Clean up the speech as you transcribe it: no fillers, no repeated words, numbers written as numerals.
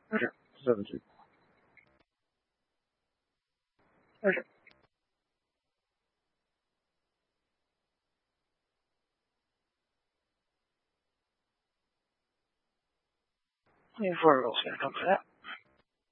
是70。是1分6先生来。